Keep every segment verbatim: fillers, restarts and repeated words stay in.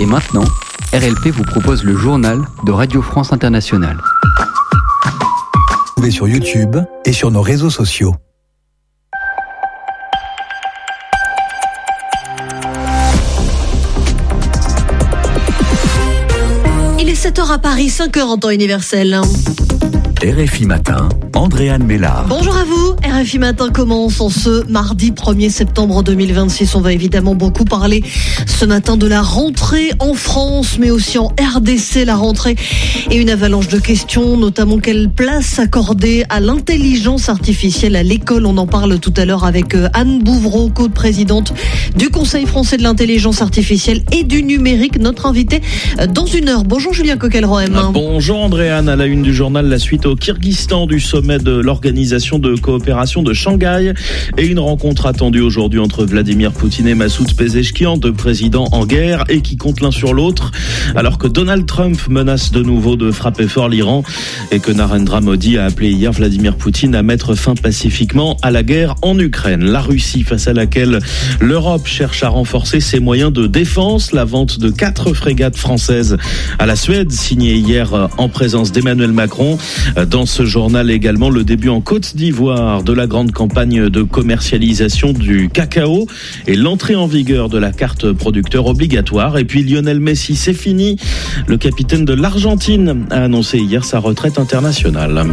Et maintenant, R L P vous propose le journal de Radio France Internationale. Trouvez sur YouTube et sur nos réseaux sociaux. Il est sept heures à Paris, cinq heures en temps universel. R F I Matin, Andréane Mélard. Bonjour à vous, R F I Matin commence en ce mardi premier septembre deux mille vingt-six. On va évidemment beaucoup parler ce matin de la rentrée en France, mais aussi en R D C, la rentrée et une avalanche de questions, notamment quelle place accorder à l'intelligence artificielle à l'école. On en parle tout à l'heure avec Anne Bouvreau, co-présidente du Conseil français de l'intelligence artificielle et du numérique, notre invitée dans une heure. Bonjour Julien Coquelroem. Bonjour Andréane, à la une du journal, la suite au Kyrgyzstan du sommet de l'Organisation de coopération de Shanghai et une rencontre attendue aujourd'hui entre Vladimir Poutine et Massoud Pezeshkian, deux présidents en guerre et qui comptent l'un sur l'autre, alors que Donald Trump menace de nouveau de frapper fort l'Iran et que Narendra Modi a appelé hier Vladimir Poutine à mettre fin pacifiquement à la guerre en Ukraine. La Russie, face à laquelle l'Europe cherche à renforcer ses moyens de défense, la vente de quatre frégates françaises à la Suède, signée hier en présence d'Emmanuel Macron. Dans ce journal également, le début en Côte d'Ivoire de la grande campagne de commercialisation du cacao et l'entrée en vigueur de la carte producteur obligatoire. Et puis Lionel Messi, c'est fini. Le capitaine de l'Argentine a annoncé hier sa retraite internationale.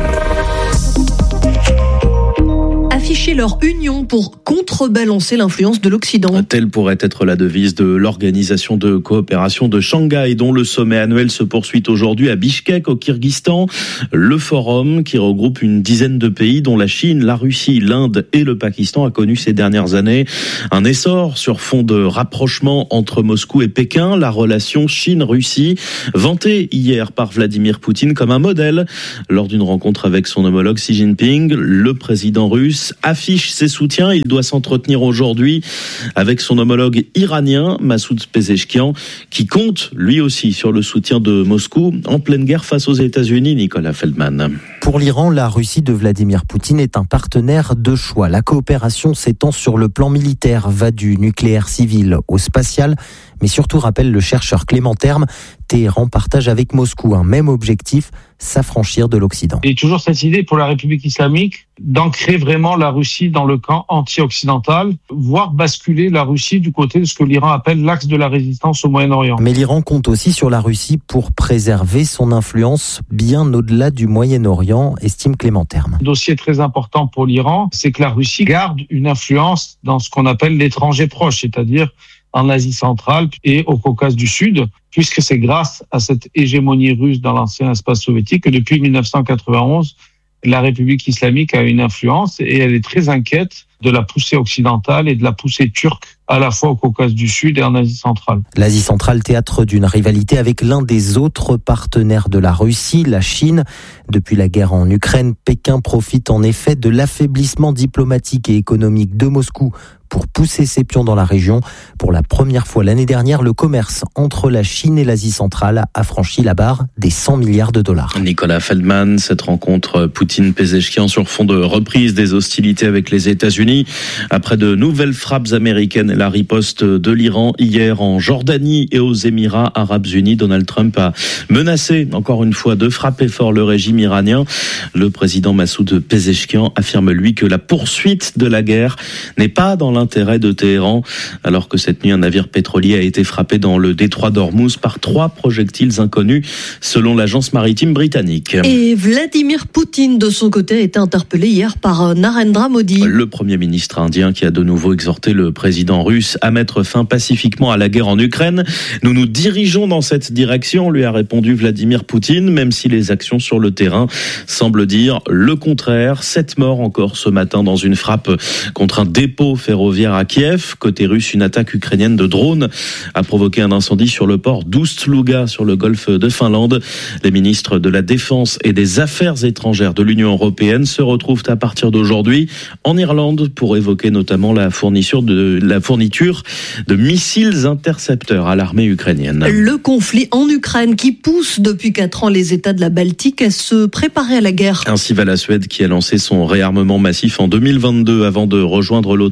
Afficher leur union pour contrebalancer l'influence de l'Occident. Telle pourrait être la devise de l'Organisation de coopération de Shanghai, dont le sommet annuel se poursuit aujourd'hui à Bishkek, au Kyrgyzstan. Le forum, qui regroupe une dizaine de pays, dont la Chine, la Russie, l'Inde et le Pakistan, a connu ces dernières années un essor sur fond de rapprochement entre Moscou et Pékin. La relation Chine-Russie, vantée hier par Vladimir Poutine comme un modèle lors d'une rencontre avec son homologue Xi Jinping. Le président russe affiche ses soutiens. Il doit s'entretenir aujourd'hui avec son homologue iranien, Massoud Pezeshkian, qui compte lui aussi sur le soutien de Moscou en pleine guerre face aux États-Unis. Nicolas Feldman. Pour l'Iran, la Russie de Vladimir Poutine est un partenaire de choix. La coopération s'étend sur le plan militaire, va du nucléaire civil au spatial, mais surtout, rappelle le chercheur Clément Terme, Téhéran partage avec Moscou un même objectif, s'affranchir de l'Occident. Il y a toujours cette idée pour la République islamique d'ancrer vraiment la Russie dans le camp anti-occidental, voire basculer la Russie du côté de ce que l'Iran appelle l'axe de la résistance au Moyen-Orient. Mais l'Iran compte aussi sur la Russie pour préserver son influence bien au-delà du Moyen-Orient, estime Clément Terme. Un dossier très important pour l'Iran, c'est que la Russie garde une influence dans ce qu'on appelle l'étranger proche, c'est-à-dire en Asie centrale et au Caucase du Sud, puisque c'est grâce à cette hégémonie russe dans l'ancien espace soviétique que depuis dix-neuf cent quatre-vingt-onze, la République islamique a une influence et elle est très inquiète de la poussée occidentale et de la poussée turque à la fois au Caucase du Sud et en Asie centrale. L'Asie centrale, théâtre d'une rivalité avec l'un des autres partenaires de la Russie, la Chine. Depuis la guerre en Ukraine, Pékin profite en effet de l'affaiblissement diplomatique et économique de Moscou pour pousser ses pions dans la région. Pour la première fois l'année dernière, le commerce entre la Chine et l'Asie centrale a franchi la barre des cent milliards de dollars. Nicolas Feldman, cette rencontre Poutine-Pezeshkian sur fond de reprise des hostilités avec les États-Unis. Après de nouvelles frappes américaines et la riposte de l'Iran hier en Jordanie et aux Émirats arabes unis, Donald Trump a menacé encore une fois de frapper fort le régime iranien. Le président Massoud Pezeshkian affirme lui que la poursuite de la guerre n'est pas dans l'intérêt de Téhéran, alors que cette nuit un navire pétrolier a été frappé dans le détroit d'Ormuz par trois projectiles inconnus selon l'agence maritime britannique. Et Vladimir Poutine de son côté a été interpellé hier par Narendra Modi. Le premier ministre indien qui a de nouveau exhorté le président russe à mettre fin pacifiquement à la guerre en Ukraine. Nous nous dirigeons dans cette direction, lui a répondu Vladimir Poutine, même si les actions sur le terrain semblent dire le contraire. Sept morts encore ce matin dans une frappe contre un dépôt ferroviaire à Kiev. Côté russe, une attaque ukrainienne de drone a provoqué un incendie sur le port d'Oust-Louga sur le golfe de Finlande. Les ministres de la Défense et des Affaires étrangères de l'Union européenne se retrouvent à partir d'aujourd'hui en Irlande pour évoquer notamment la fourniture de, la fourniture de missiles intercepteurs à l'armée ukrainienne. Le conflit en Ukraine qui pousse depuis quatre ans les États de la Baltique à se préparer à la guerre. Ainsi va la Suède qui a lancé son réarmement massif en deux mille vingt-deux avant de rejoindre l'OTAN il y a deux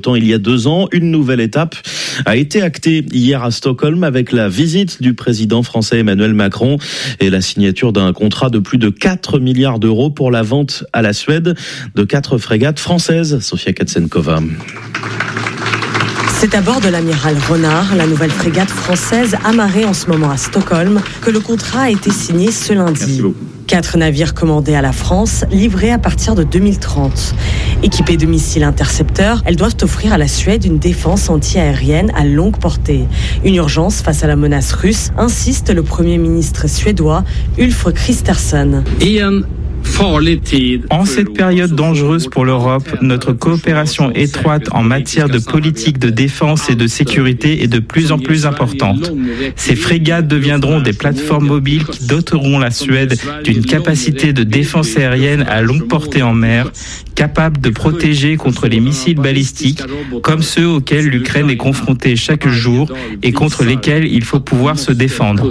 deux ans. Une nouvelle étape a été actée hier à Stockholm avec la visite du président français Emmanuel Macron et la signature d'un contrat de plus de quatre milliards d'euros pour la vente à la Suède de quatre frégates françaises. Sofia Katsenkova. C'est à bord de l'amiral Renard, la nouvelle frégate française amarrée en ce moment à Stockholm, que le contrat a été signé ce lundi. Quatre navires commandés à la France, livrés à partir de deux mille trente. Équipés de missiles intercepteurs, elles doivent offrir à la Suède une défense anti-aérienne à longue portée. Une urgence face à la menace russe, insiste le Premier ministre suédois Ulf Kristersson. En cette période dangereuse pour l'Europe, notre coopération étroite en matière de politique de défense et de sécurité est de plus en plus importante. Ces frégates deviendront des plateformes mobiles qui doteront la Suède d'une capacité de défense aérienne à longue portée en mer, capable de protéger contre les missiles balistiques, comme ceux auxquels l'Ukraine est confrontée chaque jour et contre lesquels il faut pouvoir se défendre.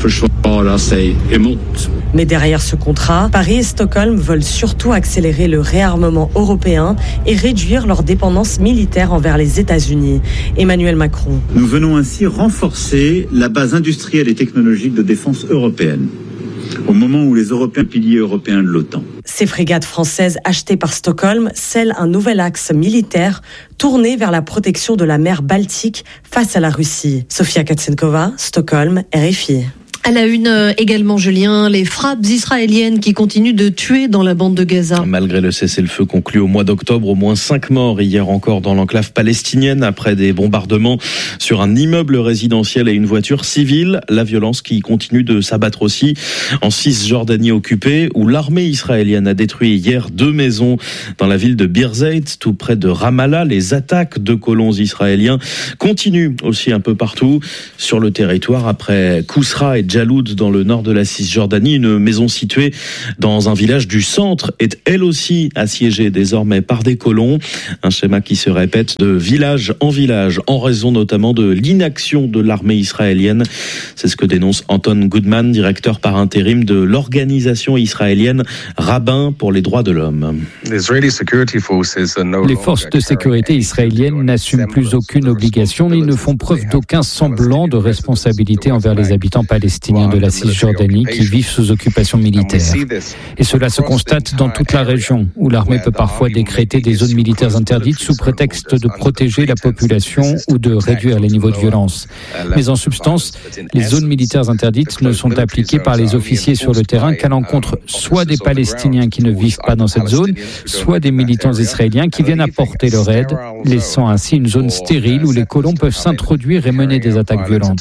Mais derrière ce contrat, Paris et Stockholm veulent surtout accélérer le réarmement européen et réduire leur dépendance militaire envers les États-Unis. Emmanuel Macron. Nous venons ainsi renforcer la base industrielle et technologique de défense européenne, au moment où les Européens, piliers européens de l'OTAN. Ces frégates françaises achetées par Stockholm scellent un nouvel axe militaire tourné vers la protection de la mer Baltique face à la Russie. Sofia Katsenkova, Stockholm, R F I. À la une également, Julien, les frappes israéliennes qui continuent de tuer dans la bande de Gaza. Malgré le cessez-le-feu conclu au mois d'octobre, au moins cinq morts hier encore dans l'enclave palestinienne après des bombardements sur un immeuble résidentiel et une voiture civile. La violence qui continue de s'abattre aussi en Cisjordanie occupée, où l'armée israélienne a détruit hier deux maisons dans la ville de Birzeit, tout près de Ramallah. Les attaques de colons israéliens continuent aussi un peu partout sur le territoire après Kousra et Jaloud dans le nord de la Cisjordanie. Une maison située dans un village du centre est elle aussi assiégée désormais par des colons. Un schéma qui se répète de village en village en raison notamment de l'inaction de l'armée israélienne. C'est ce que dénonce Anton Goodman, directeur par intérim de l'organisation israélienne Rabbin pour les droits de l'homme. Les forces de sécurité israéliennes n'assument plus aucune obligation ni ne font preuve d'aucun semblant de responsabilité envers les habitants palestiniens de la Cisjordanie qui vivent sous occupation militaire. Et cela se constate dans toute la région, où l'armée peut parfois décréter des zones militaires interdites sous prétexte de protéger la population ou de réduire les niveaux de violence. Mais en substance, les zones militaires interdites ne sont appliquées par les officiers sur le terrain qu'à l'encontre soit des Palestiniens qui ne vivent pas dans cette zone, soit des militants israéliens qui viennent apporter leur aide, laissant ainsi une zone stérile où les colons peuvent s'introduire et mener des attaques violentes.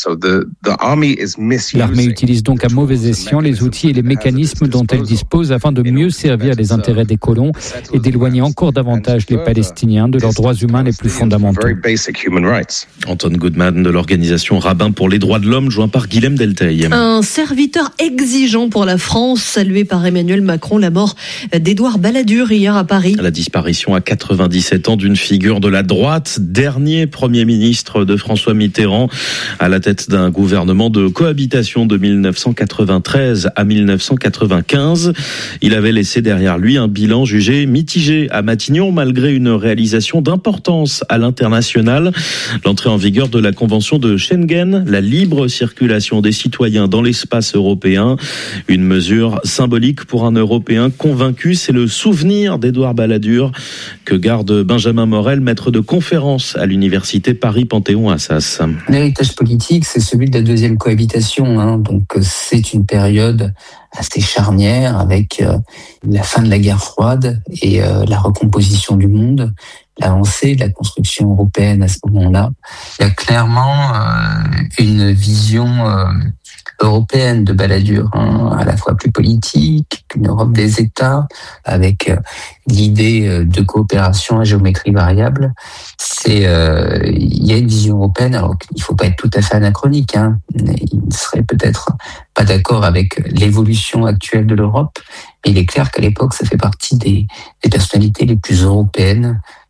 L'armée utilise donc à mauvais escient les outils et les mécanismes dont elle dispose afin de mieux servir les intérêts des colons et d'éloigner encore davantage les Palestiniens de leurs droits humains les plus fondamentaux. Anton Goodman de l'organisation Rabbin pour les droits de l'homme, joint par Guilhem Delteil. Un serviteur exigeant pour la France, salué par Emmanuel Macron, la mort d'Édouard Balladur hier à Paris. La disparition à quatre-vingt-dix-sept ans d'une figure de la droite, dernier Premier ministre de François Mitterrand, à la tête d'un gouvernement de cohabitation de dix-neuf cent quatre-vingt-treize à dix-neuf cent quatre-vingt-quinze. Il avait laissé derrière lui un bilan jugé mitigé à Matignon, malgré une réalisation d'importance à l'international. L'entrée en vigueur de la Convention de Schengen, la libre circulation des citoyens dans l'espace européen. Une mesure symbolique pour un Européen convaincu. C'est le souvenir d'Édouard Balladur que garde Benjamin Morel, maître de conférence à l'université Paris-Panthéon-Assas. L'héritage politique, c'est celui de la deuxième cohabitation. Hein. Donc c'est une période assez charnière avec euh, la fin de la guerre froide et euh, la recomposition du monde, l'avancée de la construction européenne à ce moment-là. Il y a clairement euh, une vision euh, européenne de Balladur, hein, à la fois plus politique, une Europe des États, avec euh, l'idée euh, de coopération à géométrie variable. C'est, euh, il y a une vision européenne, alors qu'il ne faut pas être tout à fait anachronique, hein. Il ne serait peut-être pas d'accord avec l'évolution actuelle de l'Europe, mais il est clair qu'à l'époque, ça fait partie des, des personnalités les plus européennes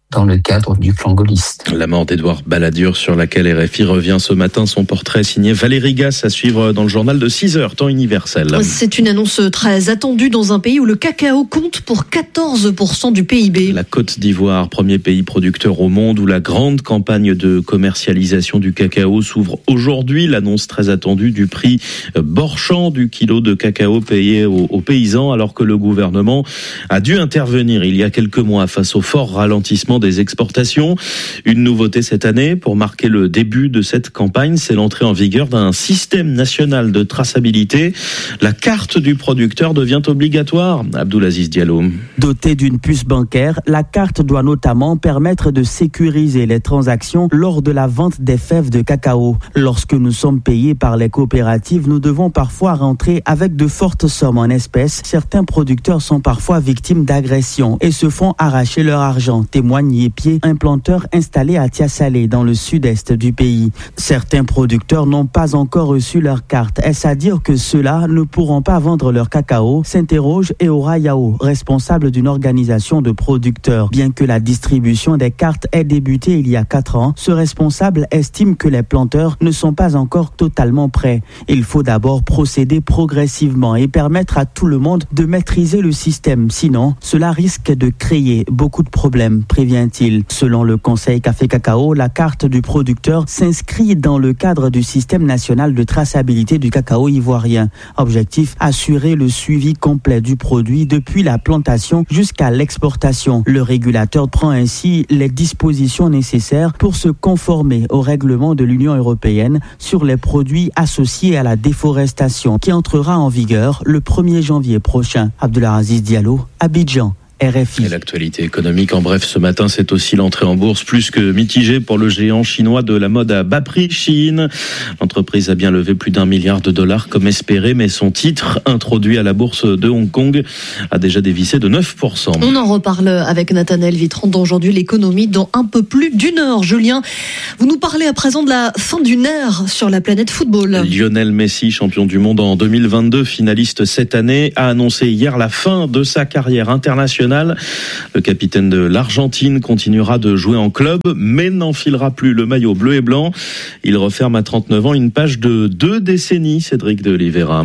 dans le cadre du clan gaulliste. La mort d'Édouard Balladur, sur laquelle R F I revient ce matin. Son portrait signé Valérie Gasse, à suivre dans le journal de six heures, temps universel. C'est une annonce très attendue dans un pays où le cacao compte pour quatorze pour cent du P I B. La Côte d'Ivoire, premier pays producteur au monde, où la grande campagne de commercialisation du cacao s'ouvre aujourd'hui. L'annonce très attendue du prix Borchamp du kilo de cacao payé aux, aux paysans, alors que le gouvernement a dû intervenir il y a quelques mois face au fort ralentissement des exportations. Une nouveauté cette année, pour marquer le début de cette campagne, c'est l'entrée en vigueur d'un système national de traçabilité. La carte du producteur devient obligatoire. Abdoulaziz Diallo. Dotée d'une puce bancaire, la carte doit notamment permettre de sécuriser les transactions lors de la vente des fèves de cacao. Lorsque nous sommes payés par les coopératives, nous devons parfois rentrer avec de fortes sommes en espèces. Certains producteurs sont parfois victimes d'agressions et se font arracher leur argent, témoigne Yépié, un planteur installé à Tiasalé dans le sud-est du pays. Certains producteurs n'ont pas encore reçu leur carte. Est-ce à dire que ceux-là ne pourront pas vendre leur cacao? S'interroge Eora Yao, responsable d'une organisation de producteurs. Bien que la distribution des cartes ait débuté il y a quatre ans, ce responsable estime que les planteurs ne sont pas encore totalement prêts. Il faut d'abord procéder progressivement et permettre à tout le monde de maîtriser le système. Sinon, cela risque de créer beaucoup de problèmes, prévient-il. Selon le Conseil Café Cacao, la carte du producteur s'inscrit dans le cadre du système national de traçabilité du cacao ivoirien. Objectif, assurer le suivi complet du produit depuis la plantation jusqu'à l'exportation. Le régulateur prend ainsi les dispositions nécessaires pour se conformer au règlement de l'Union européenne sur les produits associés à la déforestation qui entrera en vigueur le premier janvier prochain. Abdelaziz Diallo, Abidjan. R F I. Et l'actualité économique, en bref, ce matin, c'est aussi l'entrée en bourse plus que mitigée pour le géant chinois de la mode à bas prix, Shein. L'entreprise a bien levé plus d'un milliard de dollars comme espéré, mais son titre, introduit à la bourse de Hong Kong, a déjà dévissé de neuf pour cent. On en reparle avec Nathanaël Vitran dans Aujourd'hui l'économie dans un peu plus d'une heure. Julien, vous nous parlez à présent de la fin d'une ère sur la planète football. Lionel Messi, champion du monde en deux mille vingt-deux, finaliste cette année, a annoncé hier la fin de sa carrière internationale. Le capitaine de l'Argentine continuera de jouer en club, mais n'enfilera plus le maillot bleu et blanc. Il referme à trente-neuf ans une page de deux décennies, Cédric de Oliveira.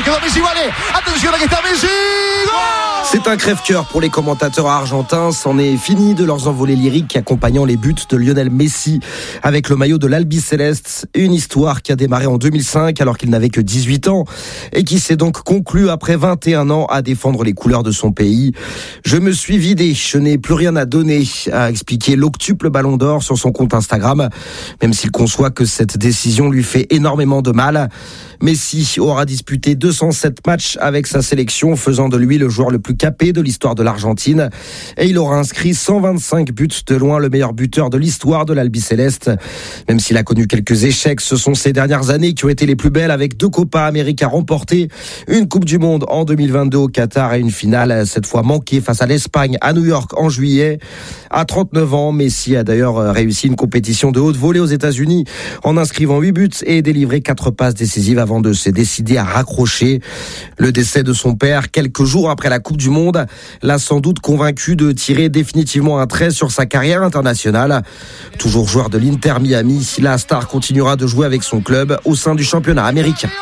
C'est un crève-cœur pour les commentateurs argentins. C'en est fini de leurs envolées lyriques accompagnant les buts de Lionel Messi avec le maillot de l'Albiceleste. Une histoire qui a démarré en deux mille cinq alors qu'il n'avait que dix-huit ans et qui s'est donc conclue après vingt et un ans à défendre les couleurs de son pays. Je me suis vidé, je n'ai plus rien à donner, a expliqué l'octuple Ballon d'Or sur son compte Instagram, même s'il conçoit que cette décision lui fait énormément de mal. Messi aura disputé deux cent sept matchs avec sa sélection, faisant de lui le joueur le plus capé de l'histoire de l'Argentine. Et il aura inscrit cent vingt-cinq buts, de loin le meilleur buteur de l'histoire de l'Albiceleste. Même s'il a connu quelques échecs, ce sont ces dernières années qui ont été les plus belles, avec deux Copa América remportées, une Coupe du Monde en deux mille vingt-deux au Qatar et une finale, cette fois manquée face à l'Espagne à New York en juillet. À trente-neuf ans, Messi a d'ailleurs réussi une compétition de haute volée aux États-Unis en inscrivant huit buts et délivré quatre passes décisives avant de se décider à raccrocher. Le décès de son père, quelques jours après la Coupe du Monde, l'a sans doute convaincu de tirer définitivement un trait sur sa carrière internationale. Toujours joueur de l'Inter Miami, la star continuera de jouer avec son club au sein du championnat américain.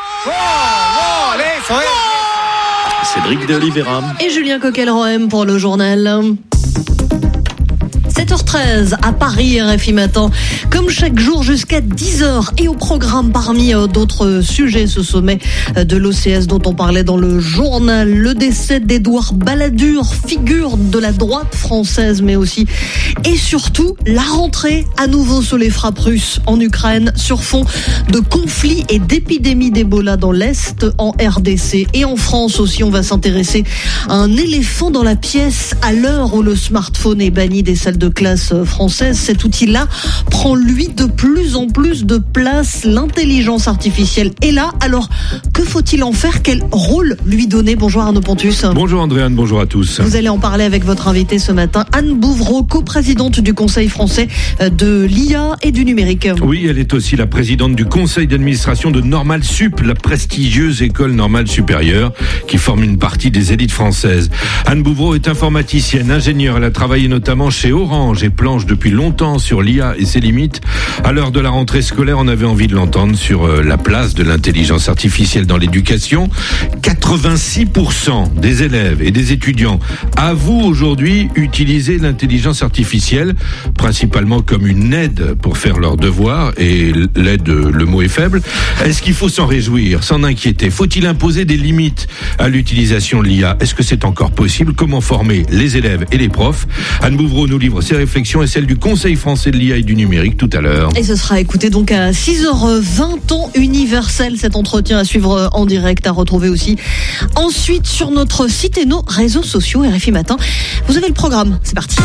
Cédric de Oliveira. Et Julien Coquel-Rohem pour le journal. sept heures treize à Paris, R F I Matin, comme chaque jour jusqu'à dix heures. Et au programme, parmi d'autres sujets, ce sommet de l'O C S dont on parlait dans le journal, le décès d'Édouard Balladur, figure de la droite française, mais aussi et surtout la rentrée à nouveau sous les frappes russes en Ukraine, sur fond de conflits et d'épidémies d'Ebola dans l'Est, en R D C et en France aussi. On va s'intéresser à un éléphant dans la pièce à l'heure où le smartphone est banni des salles de classe française. Cet outil-là prend lui de plus en plus de place. L'intelligence artificielle est là. Alors, que faut-il en faire? Quel rôle lui donner? Bonjour Arnaud Pontus. Bonjour Andréane, bonjour à tous. Vous allez en parler avec votre invitée ce matin, Anne Bouvreau, coprésidente du Conseil français de l'I A et du numérique. Oui, elle est aussi la présidente du conseil d'administration de Normal Sup, la prestigieuse école normale supérieure qui forme une partie des élites françaises. Anne Bouvreau est informaticienne, ingénieure. Elle a travaillé notamment chez Orange et planche depuis longtemps sur l'I A et ses limites. À l'heure de la rentrée scolaire, on avait envie de l'entendre sur la place de l'intelligence artificielle dans l'éducation. quatre-vingt-six pour cent des élèves et des étudiants avouent aujourd'hui utiliser l'intelligence artificielle, principalement comme une aide pour faire leurs devoirs, et l'aide, le mot est faible. Est-ce qu'il faut s'en réjouir, s'en inquiéter? Faut-il imposer des limites à l'utilisation de l'I A? Est-ce que c'est encore possible? Comment former les élèves et les profs? Anne Bouvreau nous livre ses réflexions et celles du Conseil français de l'I A et du numérique tout à l'heure. Et ce sera écouté donc à six heures vingt, temps universel, cet entretien à suivre en direct, à retrouver aussi ensuite sur notre site et nos réseaux sociaux R F I Matin. Vous avez le programme, c'est parti.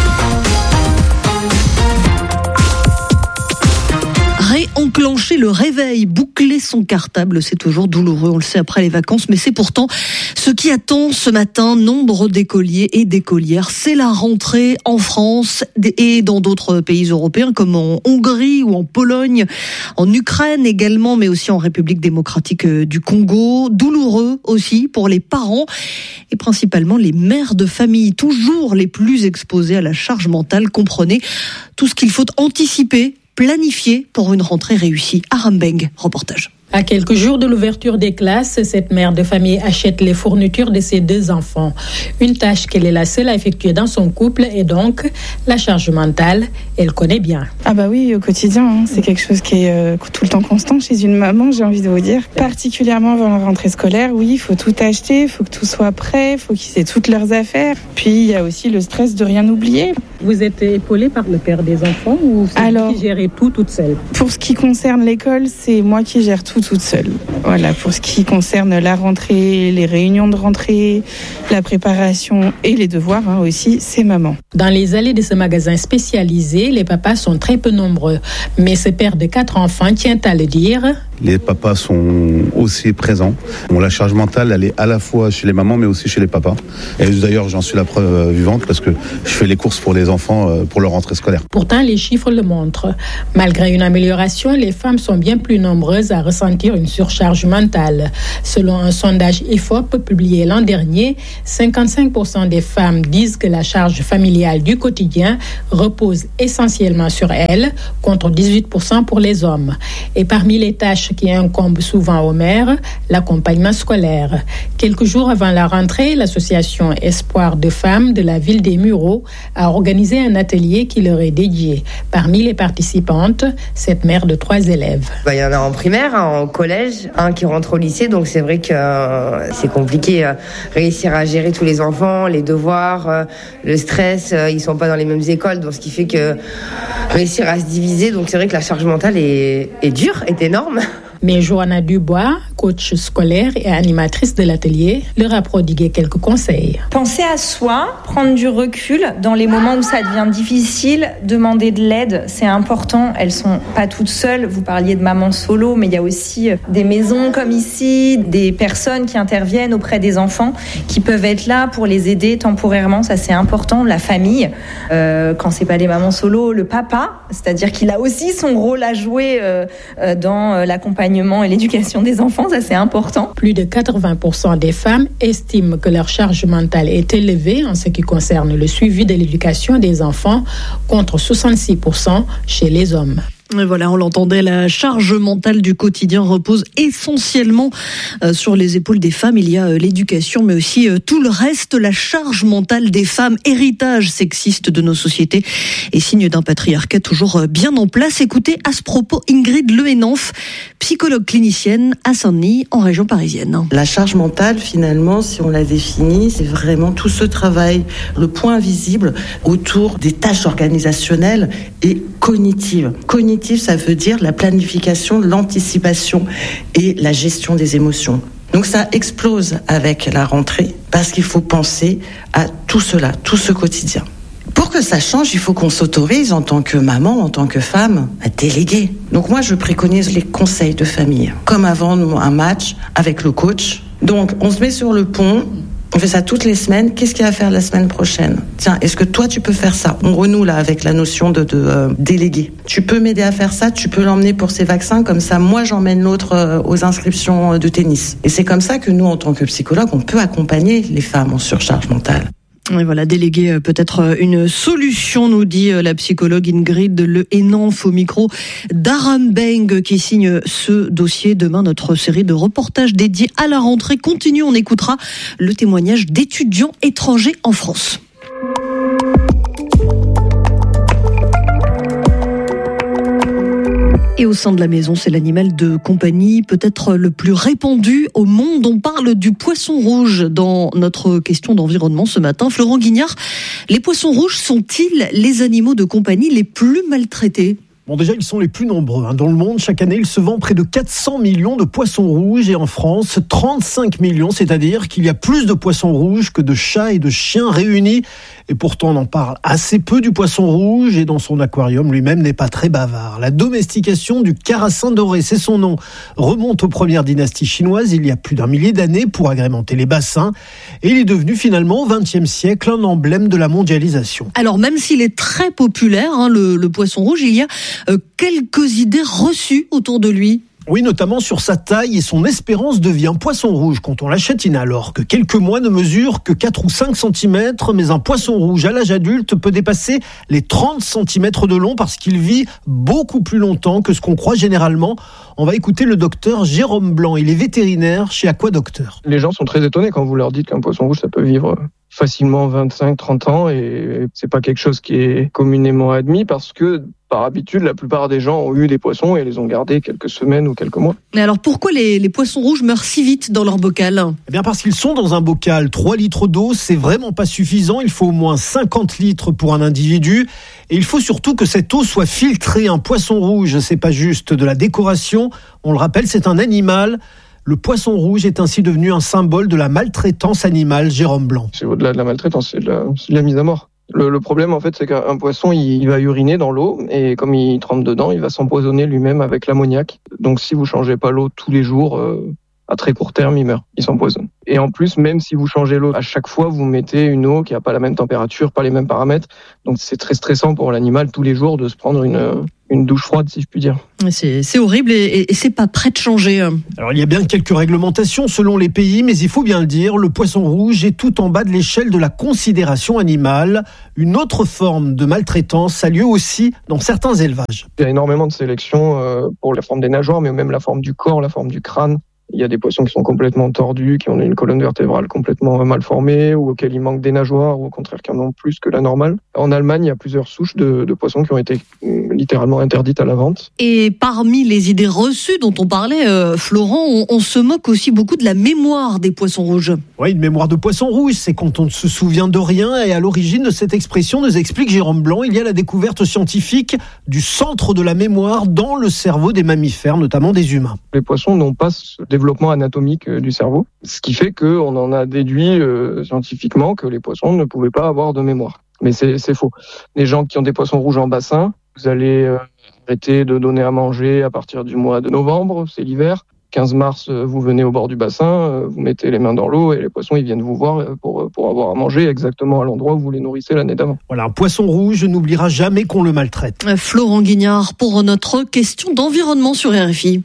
Réenclencher le réveil, boucler son cartable, c'est toujours douloureux, on le sait après les vacances, mais c'est pourtant ce qui attend ce matin nombre d'écoliers et d'écolières. C'est la rentrée en France et dans d'autres pays européens comme en Hongrie ou en Pologne, en Ukraine également, mais aussi en République démocratique du Congo. Douloureux aussi pour les parents et principalement les mères de famille, toujours les plus exposées à la charge mentale. Comprenez tout ce qu'il faut anticiper, planifié pour une rentrée réussie. Aram Beng, reportage. À quelques jours de l'ouverture des classes, cette mère de famille achète les fournitures de ses deux enfants. Une tâche qu'elle est la seule à effectuer dans son couple et donc la charge mentale, elle connaît bien. Ah bah oui, au quotidien, hein, c'est quelque chose qui est euh, tout le temps constant chez une maman, j'ai envie de vous dire. Particulièrement avant la rentrée scolaire, oui, il faut tout acheter, il faut que tout soit prêt, il faut qu'ils aient toutes leurs affaires. Puis il y a aussi le stress de rien oublier. Vous êtes épaulée par le père des enfants ou c'est Alors, vous qui gérez tout toute seule? Pour ce qui concerne l'école, c'est moi qui gère tout toute seule. Voilà, pour ce qui concerne la rentrée, les réunions de rentrée, la préparation et les devoirs hein, aussi, c'est maman. Dans les allées de ce magasin spécialisé, les papas sont très peu nombreux. Mais ce père de quatre enfants tient à le dire. Les papas sont aussi présents. Bon, la charge mentale, elle est à la fois chez les mamans, mais aussi chez les papas. Et d'ailleurs, j'en suis la preuve vivante parce que je fais les courses pour les enfants pour leur rentrée scolaire. Pourtant, les chiffres le montrent. Malgré une amélioration, les femmes sont bien plus nombreuses à ressentir une surcharge mentale. Selon un sondage I F O P publié l'an dernier, cinquante-cinq pour cent des femmes disent que la charge familiale du quotidien repose essentiellement sur elles, contre dix-huit pour cent pour les hommes. Et parmi les tâches qui incombent souvent aux mères, l'accompagnement scolaire. Quelques jours avant la rentrée, l'association Espoir de femmes de la ville des Mureaux a organisé un atelier qui leur est dédié. Parmi les participantes, cette mère de trois élèves. Bah, il y en a en primaire, en collège, un qui rentre au lycée, donc c'est vrai que euh, c'est compliqué euh, réussir à gérer tous les enfants, les devoirs, euh, le stress, euh, ils sont pas dans les mêmes écoles, donc ce qui fait que réussir à se diviser, donc c'est vrai que la charge mentale est, est dure, est énorme. Mais Johanna Dubois, coach scolaire et animatrice de l'atelier, leur a prodigué quelques conseils. Penser à soi, prendre du recul dans les moments où ça devient difficile, demander de l'aide, c'est important. Elles sont pas toutes seules. Vous parliez de maman solo, mais il y a aussi des maisons comme ici, des personnes qui interviennent auprès des enfants, qui peuvent être là pour les aider temporairement. Ça, c'est important. La famille, euh, quand c'est pas les mamans solo, le papa, c'est-à-dire qu'il a aussi son rôle à jouer euh, euh, dans l'accompagnement et l'éducation des enfants, ça c'est important. Plus de quatre-vingts pour cent des femmes estiment que leur charge mentale est élevée en ce qui concerne le suivi de l'éducation des enfants, contre soixante-six pour cent chez les hommes. Et voilà, on l'entendait, la charge mentale du quotidien repose essentiellement euh, sur les épaules des femmes. Il y a euh, l'éducation, mais aussi euh, tout le reste. La charge mentale des femmes, héritage sexiste de nos sociétés et signe d'un patriarcat toujours euh, bien en place. Écoutez à ce propos Ingrid Lehenanff, psychologue clinicienne à Saint-Denis, en région parisienne. La charge mentale, finalement, si on la définit, c'est vraiment tout ce travail, le point visible autour des tâches organisationnelles et cognitives. Cognitives, ça veut dire la planification, l'anticipation et la gestion des émotions. Donc ça explose avec la rentrée parce qu'il faut penser à tout cela, tout ce quotidien. Pour que ça change, il faut qu'on s'autorise en tant que maman, en tant que femme, à déléguer. Donc moi, je préconise les conseils de famille, comme avant un match avec le coach. Donc on se met sur le pont. On fait ça toutes les semaines. Qu'est-ce qu'il y a à faire la semaine prochaine? Tiens, est-ce que toi, tu peux faire ça? On renoue là avec la notion de, de euh, déléguer. Tu peux m'aider à faire ça, tu peux l'emmener pour ses vaccins, comme ça, moi, j'emmène l'autre euh, aux inscriptions de tennis. Et c'est comme ça que nous, en tant que psychologues, on peut accompagner les femmes en surcharge mentale. Et voilà, déléguer peut-être une solution, nous dit la psychologue Ingrid Le Hénanf au micro d'Aram Beng qui signe ce dossier. Demain, notre série de reportages dédiés à la rentrée continue. On écoutera le témoignage d'étudiants étrangers en France. Et au sein de la maison, c'est l'animal de compagnie peut-être le plus répandu au monde. On parle du poisson rouge dans notre question d'environnement ce matin. Florent Guignard, les poissons rouges sont-ils les animaux de compagnie les plus maltraités ? Bon, déjà, ils sont les plus nombreux. Hein. Dans le monde, chaque année, il se vend près de quatre cents millions de poissons rouges et en France, trente-cinq millions, c'est-à-dire qu'il y a plus de poissons rouges que de chats et de chiens réunis. Et pourtant, on en parle assez peu du poisson rouge et dans son aquarium lui-même n'est pas très bavard. La domestication du carassin doré, c'est son nom, remonte aux premières dynasties chinoises il y a plus d'un millier d'années pour agrémenter les bassins. Et il est devenu finalement au vingtième siècle un emblème de la mondialisation. Alors même s'il est très populaire, hein, le, le poisson rouge, il y a euh, quelques idées reçues autour de lui. Oui, notamment sur sa taille et son espérance de vie. Un poisson rouge, quand on l'achète, il n'a alors que quelques mois, ne mesure que quatre ou cinq centimètres, mais un poisson rouge à l'âge adulte peut dépasser les trente centimètres de long parce qu'il vit beaucoup plus longtemps que ce qu'on croit généralement. On va écouter le docteur Jérôme Blanc, il est vétérinaire chez Aquadocteur. Les gens sont très étonnés quand vous leur dites qu'un poisson rouge, ça peut vivre facilement vingt-cinq trente ans et c'est pas quelque chose qui est communément admis parce que par habitude, la plupart des gens ont eu des poissons et les ont gardés quelques semaines ou quelques mois. Mais alors pourquoi les, les poissons rouges meurent si vite dans leur bocal ? Eh bien parce qu'ils sont dans un bocal. trois litres d'eau, c'est vraiment pas suffisant. Il faut au moins cinquante litres pour un individu. Et il faut surtout que cette eau soit filtrée. Un poisson rouge, c'est pas juste de la décoration. On le rappelle, c'est un animal. Le poisson rouge est ainsi devenu un symbole de la maltraitance animale. Jérôme Blanc. C'est au-delà de la maltraitance, c'est de la, c'est de la mise à mort. Le, le problème, en fait, c'est qu'un poisson, il, il va uriner dans l'eau et comme il trempe dedans, il va s'empoisonner lui-même avec l'ammoniac. Donc, si vous changez pas l'eau tous les jours, euh, à très court terme, il meurt, il s'empoisonne. Et en plus, même si vous changez l'eau, à chaque fois, vous mettez une eau qui a pas la même température, pas les mêmes paramètres. Donc, c'est très stressant pour l'animal tous les jours de se prendre une, une douche froide, si je puis dire. C'est, c'est horrible et, et c'est pas prêt de changer. Alors, il y a bien quelques réglementations selon les pays, mais il faut bien le dire, le poisson rouge est tout en bas de l'échelle de la considération animale. Une autre forme de maltraitance a lieu aussi dans certains élevages. Il y a énormément de sélection euh, pour la forme des nageoires, mais même la forme du corps, la forme du crâne. Il y a des poissons qui sont complètement tordus, qui ont une colonne vertébrale complètement mal formée, ou auxquels il manque des nageoires, ou au contraire qui en ont plus que la normale. En Allemagne, il y a plusieurs souches de, de poissons qui ont été littéralement interdites à la vente. Et parmi les idées reçues dont on parlait, euh, Florent, on, on se moque aussi beaucoup de la mémoire des poissons rouges. Oui, une mémoire de poisson rouge, c'est quand on ne se souvient de rien. Et à l'origine de cette expression, nous explique Jérôme Blanc, il y a la découverte scientifique du centre de la mémoire dans le cerveau des mammifères, notamment des humains. Les poissons n'ont pas ce développement anatomique du cerveau, ce qui fait qu'on en a déduit euh, scientifiquement que les poissons ne pouvaient pas avoir de mémoire. Mais c'est, c'est faux. Les gens qui ont des poissons rouges en bassin, vous allez euh, arrêter de donner à manger à partir du mois de novembre, c'est l'hiver. quinze mars, vous venez au bord du bassin, vous mettez les mains dans l'eau et les poissons ils viennent vous voir pour, pour avoir à manger exactement à l'endroit où vous les nourrissez l'année d'avant. Voilà, un poisson rouge n'oubliera jamais qu'on le maltraite. Florent Guignard pour notre question d'environnement sur R F I.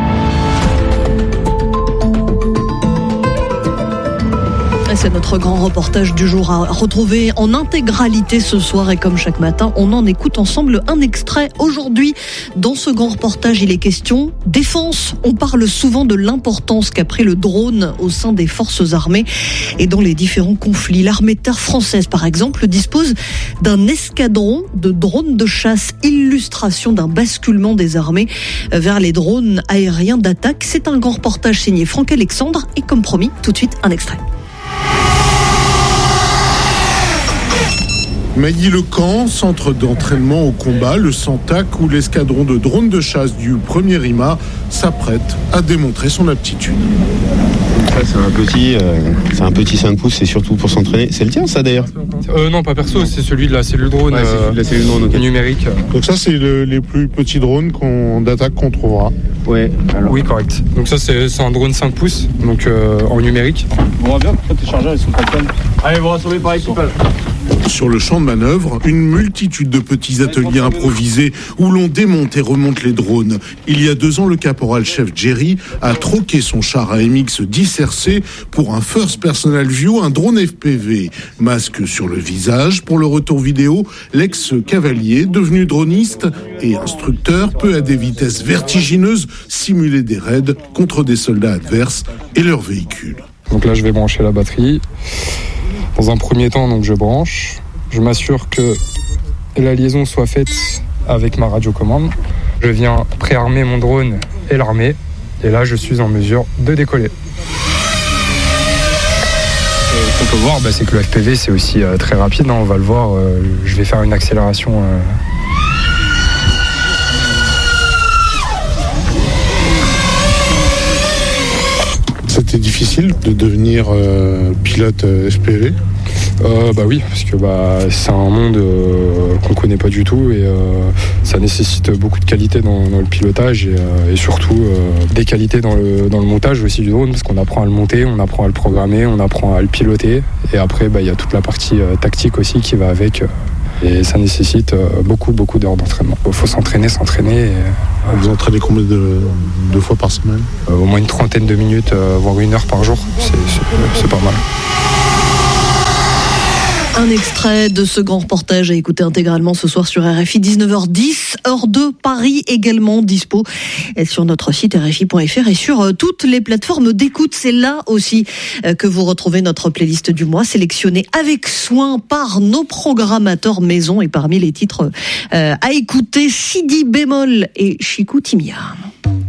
C'est notre grand reportage du jour à retrouver en intégralité ce soir et comme chaque matin, on en écoute ensemble un extrait. Aujourd'hui, dans ce grand reportage, il est question défense. On parle souvent de l'importance qu'a pris le drone au sein des forces armées et dans les différents conflits. L'armée de terre française, par exemple, dispose d'un escadron de drones de chasse, illustration d'un basculement des armées vers les drones aériens d'attaque. C'est un grand reportage signé Franck Alexandre et comme promis, tout de suite un extrait. Mailly-le-Camp, centre d'entraînement au combat, le Santac où l'escadron de drones de chasse du premier R I M A s'apprête à démontrer son aptitude. Ça, c'est un petit, euh, c'est un petit cinq pouces, c'est surtout pour s'entraîner. C'est le tien, ça d'ailleurs euh, Non, pas perso, c'est celui de la cellule drone, ouais, euh, de la cellule drone okay. numérique. Donc ça, c'est le, les plus petits drones qu'on, d'attaque qu'on trouvera. Ouais. Alors. Oui, correct. Donc ça, c'est, c'est un drone cinq pouces, donc euh, en numérique. On va bien, peut-être t'es chargé avec son téléphone. Allez, vous rassemblez par équipage. Sur le champ de manœuvre, une multitude de petits ateliers improvisés où l'on démonte et remonte les drones. Il y a deux ans, le caporal-chef Jerry a troqué son char A M X dix R C pour un First Personal View, un drone F P V. Masque sur le visage, pour le retour vidéo, l'ex-cavalier, devenu droniste et instructeur, peut à des vitesses vertigineuses simuler des raids contre des soldats adverses et leurs véhicules. Donc là, je vais brancher la batterie. Dans un premier temps, donc, je branche. Je m'assure que la liaison soit faite avec ma radiocommande. Je viens préarmer mon drone et l'armer. Et là, je suis en mesure de décoller. Ce qu'on peut voir, bah, c'est que le F P V, c'est aussi euh, très rapide. Hein, on va le voir. Euh, je vais faire une accélération. Euh... C'était difficile de devenir euh, pilote euh, F P V euh, Bah oui, parce que bah, c'est un monde euh, qu'on ne connaît pas du tout et euh, ça nécessite beaucoup de qualité dans, dans le pilotage et, euh, et surtout euh, des qualités dans le, dans le montage aussi du drone, parce qu'on apprend à le monter, on apprend à le programmer, on apprend à le piloter et après bah, y a toute la partie euh, tactique aussi qui va avec. Euh, Et ça nécessite beaucoup, beaucoup d'heures d'entraînement. Il faut s'entraîner, s'entraîner. Et... Vous entraînez combien de, de fois par semaine ? euh, Au moins une trentaine de minutes, euh, voire une heure par jour. C'est, c'est, c'est pas mal. Un extrait de ce grand reportage à écouter intégralement ce soir sur R F I, dix-neuf heures dix, heure de Paris également dispo sur notre site R F I point F R et sur toutes les plateformes d'écoute. C'est là aussi que vous retrouvez notre playlist du mois sélectionnée avec soin par nos programmateurs maison et parmi les titres à écouter, Sidi Bémol et Chikou Timia.